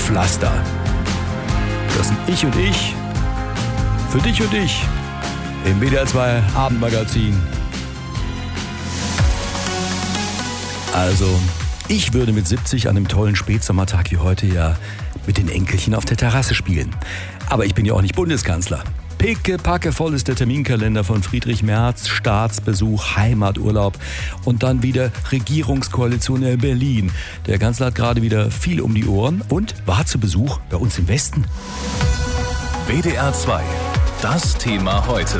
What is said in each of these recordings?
Pflaster. Das sind ich und ich. Für dich und ich. Im WDR 2 Abendmagazin. Also, ich würde mit 70 an einem tollen Spätsommertag wie heute ja mit den Enkelchen auf der Terrasse spielen. Aber ich bin ja auch nicht Bundeskanzler. Pickepacke voll ist der Terminkalender von Friedrich Merz, Staatsbesuch, Heimaturlaub und dann wieder Regierungskoalition in Berlin. Der Kanzler hat gerade wieder viel um die Ohren und war zu Besuch bei uns im Westen. WDR 2, das Thema heute.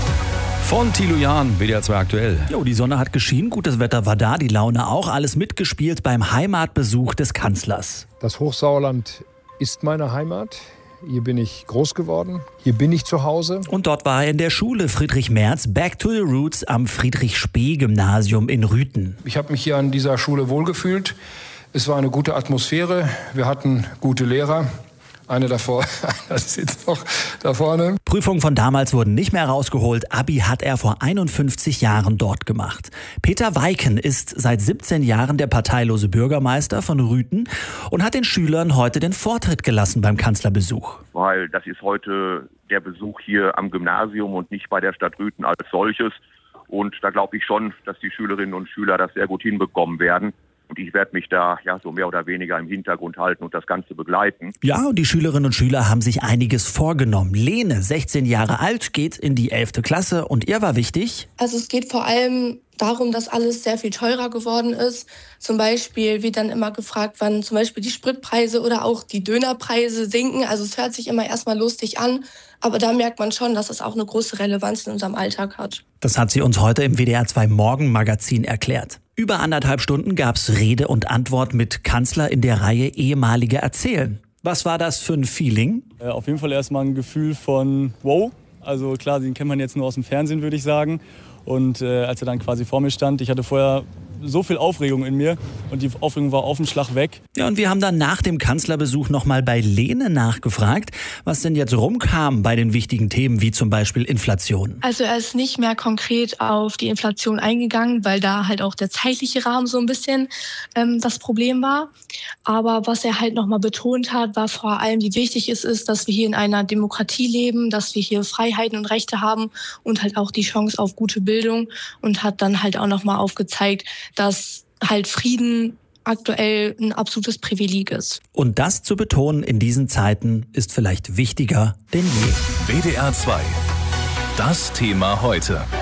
Von Thilo Jahn, WDR 2 aktuell. Jo, die Sonne hat geschienen, gutes Wetter war da, die Laune auch, alles mitgespielt beim Heimatbesuch des Kanzlers. Das Hochsauerland ist meine Heimat. Hier bin ich groß geworden, hier bin ich zu Hause. Und dort war er in der Schule Friedrich Merz, Back to the Roots am Friedrich-Spee-Gymnasium in Rüthen. Ich habe mich hier an dieser Schule wohlgefühlt. Es war eine gute Atmosphäre, wir hatten gute Lehrer. Eine davor, das sitzt noch da vorne. Prüfungen von damals wurden nicht mehr rausgeholt. Abi hat er vor 51 Jahren dort gemacht. Peter Weiken ist seit 17 Jahren der parteilose Bürgermeister von Rüthen und hat den Schülern heute den Vortritt gelassen beim Kanzlerbesuch. Weil das ist heute der Besuch hier am Gymnasium und nicht bei der Stadt Rüthen als solches. Und da glaube ich schon, dass die Schülerinnen und Schüler das sehr gut hinbekommen werden. Und ich werde mich da so mehr oder weniger im Hintergrund halten und das Ganze begleiten. Ja, und die Schülerinnen und Schüler haben sich einiges vorgenommen. Lene, 16 Jahre alt, geht in die 11. Klasse und ihr war wichtig? Also es geht vor allem darum, dass alles sehr viel teurer geworden ist. Zum Beispiel wird dann immer gefragt, wann zum Beispiel die Spritpreise oder auch die Dönerpreise sinken. Also es hört sich immer erstmal lustig an, aber da merkt man schon, dass es auch eine große Relevanz in unserem Alltag hat. Das hat sie uns heute im WDR 2 Morgenmagazin erklärt. Über 1,5 Stunden gab's Rede und Antwort mit Kanzler in der Reihe Ehemalige erzählen. Was war das für ein Feeling? Auf jeden Fall erstmal ein Gefühl von wow. Also klar, den kennt man jetzt nur aus dem Fernsehen, würde ich sagen. Und als er dann quasi vor mir stand, ich hatte vorher so viel Aufregung in mir und die Aufregung war auf den Schlag weg. Ja, und wir haben dann nach dem Kanzlerbesuch nochmal bei Lene nachgefragt, was denn jetzt rumkam bei den wichtigen Themen wie zum Beispiel Inflation. Also er ist nicht mehr konkret auf die Inflation eingegangen, weil da halt auch der zeitliche Rahmen so ein bisschen das Problem war. Aber was er halt nochmal betont hat, war vor allem, wie wichtig es ist, dass wir hier in einer Demokratie leben, dass wir hier Freiheiten und Rechte haben und halt auch die Chance auf gute Bildung und hat dann halt auch nochmal aufgezeigt, dass halt Frieden aktuell ein absolutes Privileg ist. Und das zu betonen in diesen Zeiten ist vielleicht wichtiger denn je. WDR 2, das Thema heute.